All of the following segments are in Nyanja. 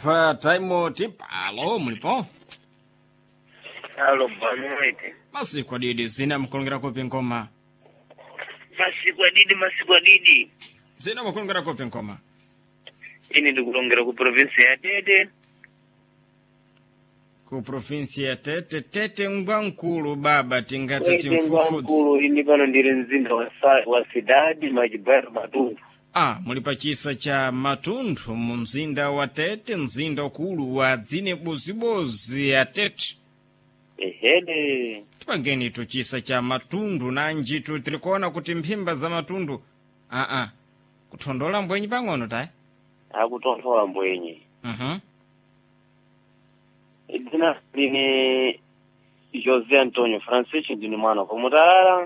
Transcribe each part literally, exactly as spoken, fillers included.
Ova time tip. Alo, mlipo? Alo, banoite. Masiku adidi zina mkulungira kopi nkoma. Masiku adidi, masiku adidi. Zina mkulungira kopi nkoma. Ini ndikulongera ku province ya Tete. Ku province ya Tete, Tete Ngwankulu baba tingata Tete timfufudzi. Ngwankulu ini pano ndiri mzinda wa, wa Sidadi, Majibara, Matundu. Ah, mulipa chisa cha Matundu, mzinda wa Tete, mzinda ukulu wa dzine bozibozi ya Tete. Ehede. Tupangeni tu chisa cha Matundu na njitu tilikuona kuti mphimba za Matundu. Ah ah. Kutondola mbwenyi pang'ono tae? Akutondola mbwenyi. Mhm. Dzina lini José Antonio Francisco ndini mwana kwa Mutarara.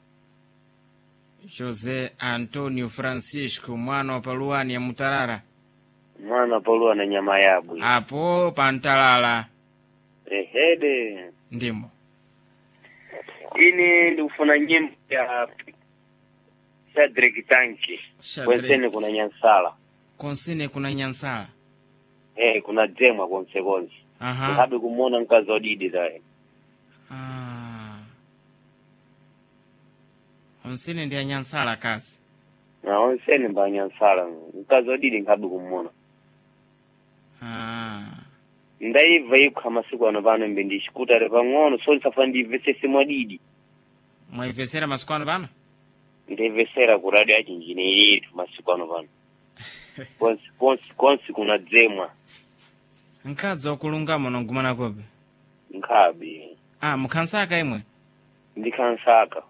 José Antonio Francisco mwana wa paluani ya Mutarara. Mwana paluwa na nyama yabu. Apo pantalala. Ehede. Ndimo. Ini ndikufuna nyimbo ya Shadrack Tanki. Shadrack. Kwensene kuna Nyansala. Konsene kuna Nyansala. Eh, kuna Dzemwa konse konse. Aha. Habi kumona mkazi wa Didi zae. Ah. Konsene ndi ya Nyansala kazi. Na onsene mba Nyansala. Mkazi wa Didi nkabi kumona. Ah. Ndaiva iku masiku ano pano mbe ndishikutare pang'ono so ndisafa ndivesese mwa Didi. Mwaivesera masiku ano pano? Ndivesera ku radio achinjine yetu masiku ano pano. Konsi konsi konsi kuna Dzemwa. Nkadzi wakulungama nongumana kobe? Nkabi. Ah, mukhansaka imwe? Ndikhansaka.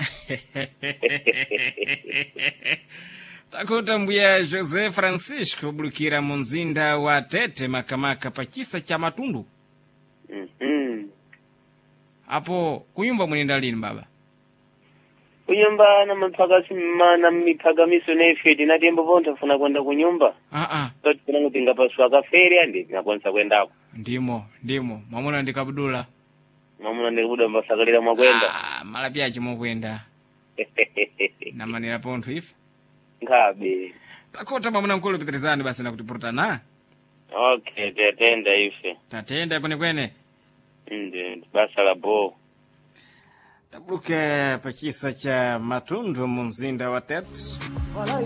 Takuta mbuya José Francisco bulukira munzinda wa Tete makamaka pa chisa cha Matundu. Mhm. Apo kuyumba munenda lini baba? Kunyumba na mpaka simana mipaga miso nefeti na tembo vonta funa kwenda kunyumba. Ah ah. Toti kuna ngutinga paswa kaferi andi nakonsa kwendako. Ndimo, ndimo. Mamuna ndikabudula. Mamuna ndikubuda mbasakalira mwakwenda. Ah, mala pyachi mokwenda. Namanira pontho ife. Ngabe. Takota mamuna mkulu pitirizani basi nakutipurutana. Okay, tetenda ife. Tatenda kwene kwene. Ndi basa la bo. Tabuluka pa chisa cha Matundu mumzinda wa Tete.